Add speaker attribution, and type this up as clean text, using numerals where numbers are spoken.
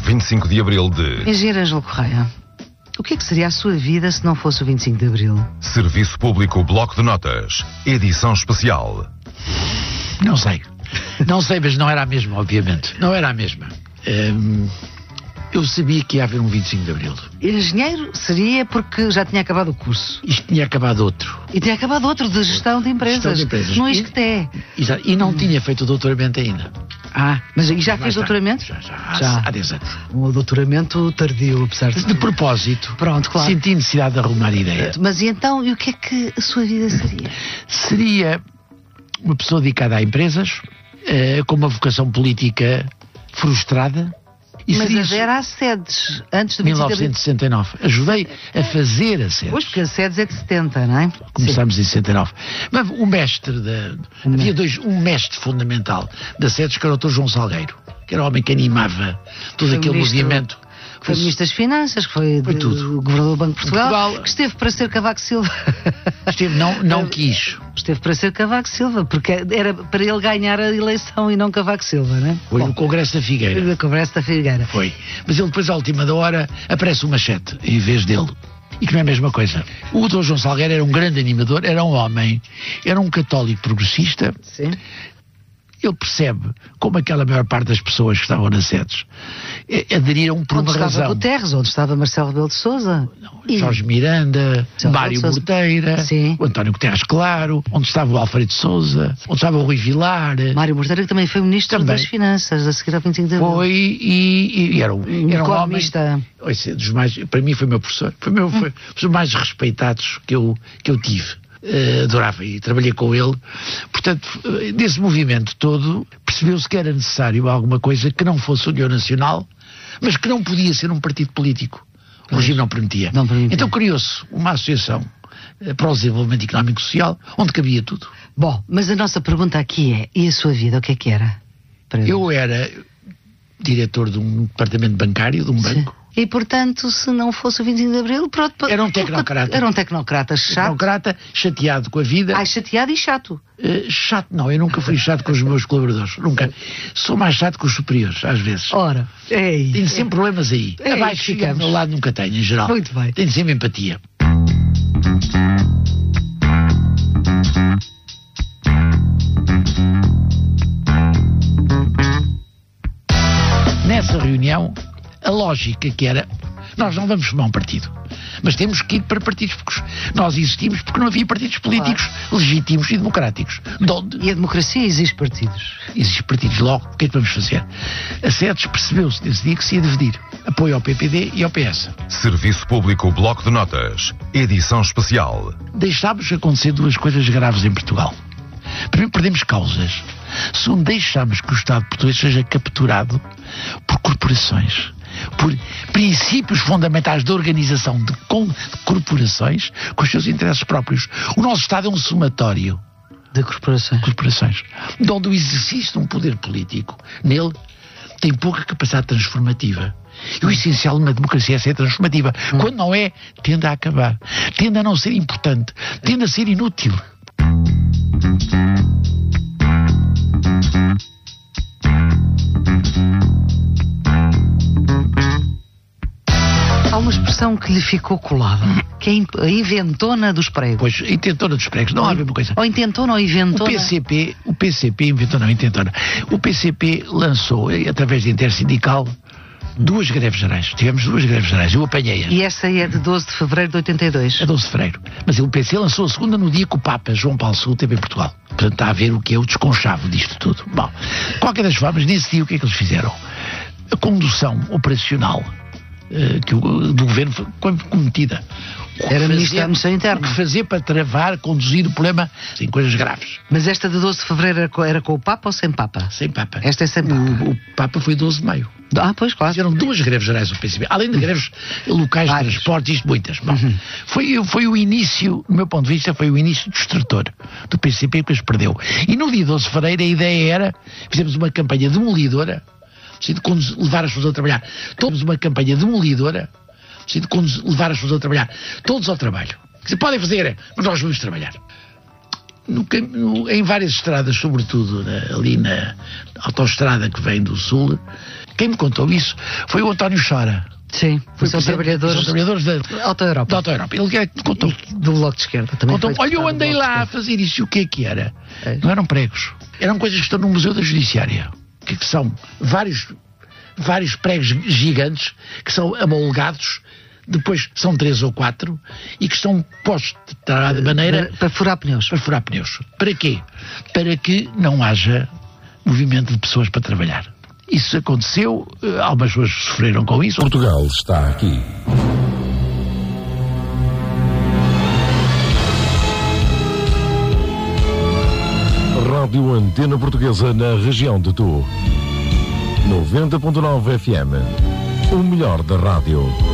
Speaker 1: 25 de Abril de...
Speaker 2: Engenheiro Ângelo Correia, o que é que seria a sua vida se não fosse o 25 de Abril?
Speaker 1: Serviço Público Bloco de Notas, edição especial.
Speaker 3: Não sei. Não sei, mas não era a mesma, obviamente. Não era a mesma. Eu sabia que ia haver um 25 de Abril.
Speaker 2: Engenheiro seria porque já tinha acabado o curso.
Speaker 3: Isto tinha acabado outro.
Speaker 2: E tinha acabado outro de gestão de empresas. No ISCTE.
Speaker 3: E não tinha feito o doutoramento ainda.
Speaker 2: Mas aí já fez doutoramento?
Speaker 3: Já. Há 10 anos.
Speaker 2: Um doutoramento tardio, apesar de...
Speaker 3: De propósito.
Speaker 2: Pronto, claro.
Speaker 3: Senti necessidade de arrumar ideia.
Speaker 2: Mas e então, e o que é que a sua vida seria?
Speaker 3: Seria uma pessoa dedicada a empresas, com uma vocação política frustrada.
Speaker 2: Mas adera às sedes, antes de
Speaker 3: 1969. Ajudei a fazer a SEDES.
Speaker 2: Pois, porque a SEDES é de 70, não é?
Speaker 3: Começámos em 69. Mas o mestre havia um mestre fundamental da SEDES, que era o Dr. João Salgueiro, que era o homem que animava todo aquele movimento.
Speaker 2: Foi Ministro das Finanças, que foi
Speaker 3: tudo.
Speaker 2: O Governador do Banco de Portugal, que esteve para ser Cavaco Silva.
Speaker 3: Esteve, não quis.
Speaker 2: Esteve para ser Cavaco Silva, porque era para ele ganhar a eleição e não Cavaco Silva, não é?
Speaker 3: Foi no Congresso da Figueira.
Speaker 2: No Congresso da Figueira.
Speaker 3: Foi. Mas ele depois, à última da hora, aparece o Machete em vez dele. E que não é a mesma coisa. O Dr. João Salgueiro era um grande animador, era um homem, era um católico progressista.
Speaker 2: Sim.
Speaker 3: Ele percebe como aquela maior parte das pessoas que estavam nas SEDES aderiram por uma razão.
Speaker 2: Onde estava Guterres, onde estava Marcelo Rebelo de Sousa.
Speaker 3: Jorge Miranda, Mário Morteira, o António Guterres Claro, onde estava o Alfredo Sousa, onde estava o Rui Vilar.
Speaker 2: Mário Morteira, que também foi Ministro das Finanças, a seguir ao 25 de Abril.
Speaker 3: Foi, e era um homem... Dos mais, para mim foi meu professor. Foi dos mais respeitados que eu tive. Adorava e trabalhei com ele. Portanto, desse movimento todo, percebeu-se que era necessário alguma coisa que não fosse União Nacional, mas que não podia ser um partido político. O regime não permitia. Então criou-se uma associação para o desenvolvimento económico e social, onde cabia tudo.
Speaker 2: Bom, mas a nossa pergunta aqui é, e a sua vida, o que é que era?
Speaker 3: Eu era diretor de um departamento bancário, de um banco.
Speaker 2: E, portanto, se não fosse o 25 de Abril, pronto...
Speaker 3: Era um tecnocrata.
Speaker 2: Era um tecnocrata chato.
Speaker 3: Tecnocrata, chateado com a vida.
Speaker 2: Chateado e chato.
Speaker 3: Chato não, eu nunca fui chato com os meus colaboradores. Nunca. Sou mais chato com os superiores, às vezes.
Speaker 2: Ora.
Speaker 3: Tenho sempre problemas aí. Abaixo, ficamos. Do lado nunca tenho, em geral.
Speaker 2: Muito bem.
Speaker 3: Tenho sempre empatia. Nessa reunião, a lógica que era, nós não vamos formar um partido, mas temos que ir para partidos, porque nós existimos porque não havia partidos políticos legítimos e democráticos.
Speaker 2: E a democracia exige partidos.
Speaker 3: Exige partidos. Logo, o que é que vamos fazer? A SEDES percebeu-se nesse dia que se ia dividir. Apoio ao PPD e ao PS.
Speaker 1: Serviço Público Bloco de Notas, edição especial.
Speaker 3: Deixámos acontecer duas coisas graves em Portugal. Primeiro, perdemos causas. Segundo, deixámos que o Estado português seja capturado por corporações, por princípios fundamentais de organização de corporações com os seus interesses próprios. O nosso Estado é um somatório
Speaker 2: de corporações,
Speaker 3: onde o exercício de um poder político nele tem pouca capacidade transformativa. E o essencial numa democracia é ser transformativa. Quando não é, tende a acabar, tende a não ser importante, tende a ser inútil.
Speaker 2: Há uma expressão que lhe ficou colada, que é a inventona dos pregos.
Speaker 3: Pois, intentona dos pregos, não há a mesma coisa.
Speaker 2: Ou intentona ou inventona.
Speaker 3: O PCP inventona ou intentona. O PCP lançou, através de intersindical, duas greves gerais. Tivemos duas greves gerais, eu apanhei-a.
Speaker 2: E essa é de 12 de fevereiro de 82.
Speaker 3: É 12 de fevereiro. Mas o PC lançou a segunda no dia que o Papa João Paulo II esteve em Portugal. Portanto, está a ver o que é o desconchavo disto tudo. Bom, de qualquer das formas, nesse dia o que é que eles fizeram? A condução operacional do governo foi cometida.
Speaker 2: Era Ministro da Administração Interna.
Speaker 3: O que fazer para travar, conduzir o problema em coisas graves.
Speaker 2: Mas esta de 12 de fevereiro era com o Papa ou sem Papa?
Speaker 3: Sem Papa.
Speaker 2: Esta é sem Papa.
Speaker 3: O Papa foi 12 de maio.
Speaker 2: Pois, claro.
Speaker 3: Fizeram duas greves gerais do PCP, além de greves locais de transportes, isto muitas. Bom, foi o início, do meu ponto de vista, foi o início do extrator do PCP, que depois perdeu. E no dia 12 de fevereiro a ideia era, fizemos uma campanha demolidora, de levar as pessoas a trabalhar. Todos uma campanha demolidora, de levar as pessoas a trabalhar. Todos ao trabalho. Podem fazer, mas nós vamos trabalhar. em várias estradas, sobretudo ali na autoestrada que vem do Sul, quem me contou isso foi o António Chora.
Speaker 2: Sim, são trabalhadores
Speaker 3: da
Speaker 2: Auto Europa.
Speaker 3: Ele é que me contou.
Speaker 2: Do Bloco de Esquerda também.
Speaker 3: Contou, olha, eu andei lá a fazer isso. E o que é que era? Não eram pregos. Eram coisas que estão no Museu da Judiciária. Que são vários pregos gigantes que são amolgados. Depois são 3 ou 4 e que estão postos de maneira...
Speaker 2: Para furar pneus.
Speaker 3: Para furar pneus. Para quê? Para que não haja movimento de pessoas para trabalhar. Isso aconteceu, algumas pessoas sofreram com isso.
Speaker 1: Portugal está aqui. Rádio Antena Portuguesa na região de Tu. 90.9 FM. O melhor da rádio.